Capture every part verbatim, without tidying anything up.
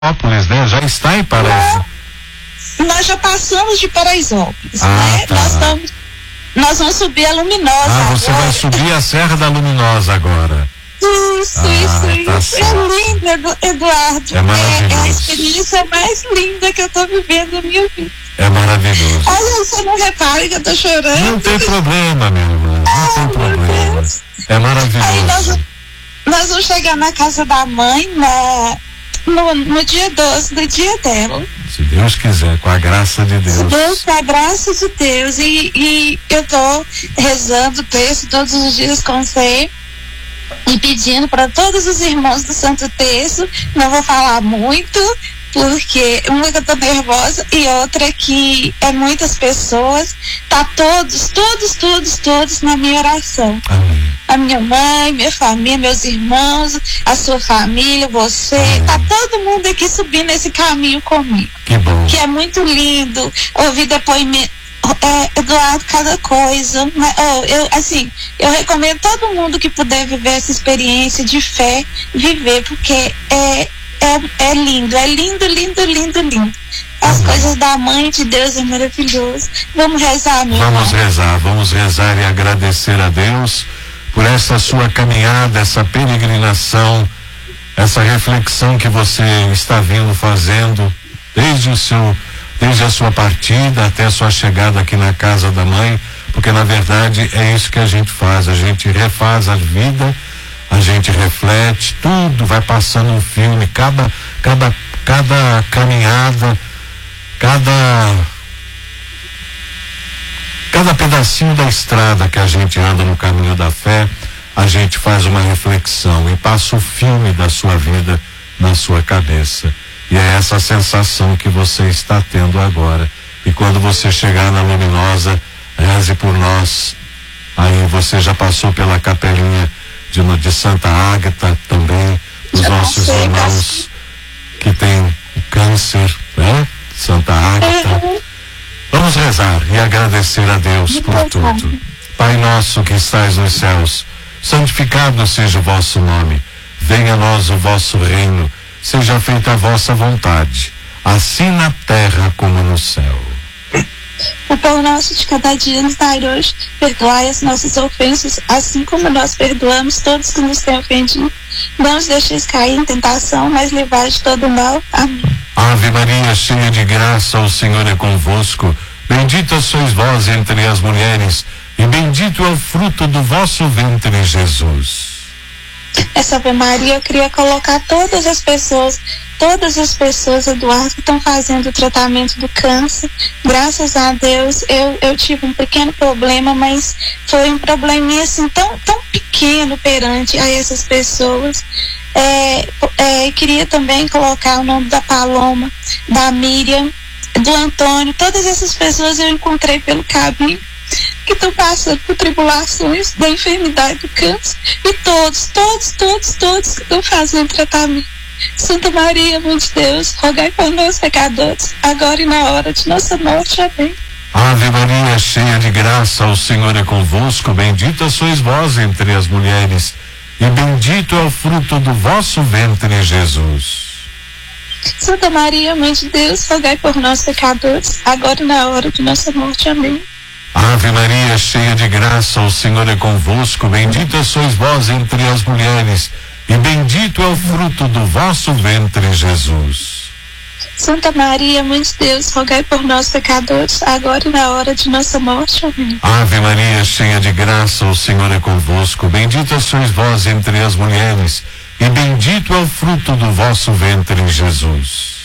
Paraisópolis, né? Já está em Paraisópolis. Nós já passamos de Paraisópolis, ah, né? Tá. Nós, estamos, nós vamos subir a Luminosa. Ah, você agora. vai subir a Serra da Luminosa agora. Isso, ah, isso, tá isso. Certo. É lindo, Eduardo. É maravilhoso. É, é a experiência mais linda que eu estou vivendo na minha vida. É maravilhoso. Olha, você não repare que eu tô chorando. Não tem problema, meu irmão. Não ah, tem problema. É maravilhoso. Aí nós, nós vamos chegar na casa da mãe na, no, no dia doze do dia dela. Se Deus quiser, com a graça de Deus. Se Deus, com a graça de Deus. E, e eu tô rezando o texto todos os dias com você e pedindo para todos os irmãos do Santo Terço. Não vou falar muito, porque uma que eu tô nervosa e outra que é muitas pessoas, tá todos, todos, todos, todos na minha oração. Amém. A minha mãe, minha família, meus irmãos, a sua família, você, Amém. Tá todo mundo aqui subindo esse caminho comigo. Que bom. Que é muito lindo ouvir depoimento. É, Eduardo, cada coisa, né? oh, eu, assim, eu recomendo todo mundo que puder viver essa experiência de fé, viver, porque é É, é lindo, é lindo, lindo, lindo, lindo. As Amém. Coisas da Mãe de Deus é maravilhoso. Vamos rezar, meu Vamos irmão. rezar, vamos rezar e agradecer a Deus por essa sua caminhada, essa peregrinação, essa reflexão que você está vindo fazendo desde o seu, desde a sua partida até a sua chegada aqui na casa da mãe, porque na verdade é isso que a gente faz, a gente refaz a vida. A gente reflete, tudo vai passando um filme, cada, cada, cada caminhada, cada, cada pedacinho da estrada que a gente anda no caminho da fé, a gente faz uma reflexão e passa o filme da sua vida na sua cabeça. E é essa sensação que você está tendo agora. E quando você chegar na Luminosa, reze por nós. Aí você já passou pela capelinha De, de Santa Ágata também, os Eu nossos sei, irmãos que têm câncer, né? Santa Ágata. Uhum. Vamos rezar e agradecer a Deus por tudo. Pai nosso que estais nos céus, santificado seja o vosso nome. Venha a nós o vosso reino. Seja feita a vossa vontade, assim na terra como no céu. O pão nosso de cada dia nos dai hoje. Perdoai as nossas ofensas, assim como nós perdoamos todos que nos têm ofendido. Não nos deixeis cair em tentação, mas livrai de todo mal. Amém. Ave Maria, cheia de graça, o Senhor é convosco. Bendita sois vós entre as mulheres, e bendito é o fruto do vosso ventre, Jesus. Essa Ave Maria, eu queria colocar todas as pessoas, todas as pessoas, Eduardo, que estão fazendo o tratamento do câncer. Graças a Deus, eu, eu tive um pequeno problema, mas foi um probleminha assim tão, tão pequeno perante a essas pessoas. É, é, queria também colocar o nome da Paloma, da Miriam, do Antônio, todas essas pessoas eu encontrei pelo caminho, que estão passando por tribulações da enfermidade do câncer, e todos, todos, todos, todos que estão fazendo tratamento. Santa Maria, Mãe de Deus, rogai por nós pecadores, agora e na hora de nossa morte. Amém. Ave Maria, cheia de graça, o Senhor é convosco, bendita sois vós entre as mulheres, e bendito é o fruto do vosso ventre, Jesus. Santa Maria, Mãe de Deus, rogai por nós pecadores, agora e na hora de nossa morte. Amém. Ave Maria, cheia de graça, o Senhor é convosco, bendita sois vós entre as mulheres, e bendito é o fruto do vosso ventre, Jesus. Santa Maria, Mãe de Deus, rogai por nós pecadores, agora e na hora de nossa morte. Amém. Ave Maria, cheia de graça, o Senhor é convosco, bendita sois vós entre as mulheres, e bendito é o fruto do vosso ventre, Jesus.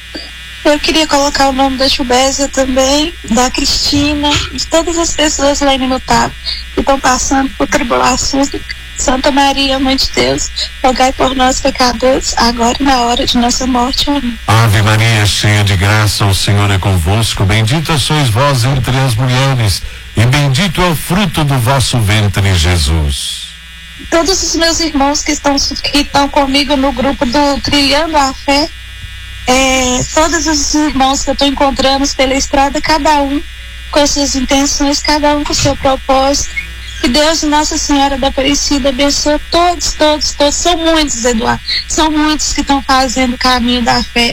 Eu queria colocar o nome da Chubésia também, da Cristina, de todas as pessoas lá em Mutá que estão passando por tribulações. Santa Maria, Mãe de Deus, rogai por nós pecadores, agora e na hora de nossa morte. Amém. Ave Maria, cheia de graça, o Senhor é convosco, bendita sois vós entre as mulheres, e bendito é o fruto do vosso ventre, Jesus. Todos os meus irmãos que estão, que estão comigo no grupo do Trilhando a Fé, é, todos os irmãos que eu estou encontrando pela estrada, cada um com as suas intenções, cada um com o seu propósito, Que Deus e Nossa Senhora da Aparecida abençoe todos, todos, todos. São muitos, Eduardo. São muitos que estão fazendo o caminho da fé.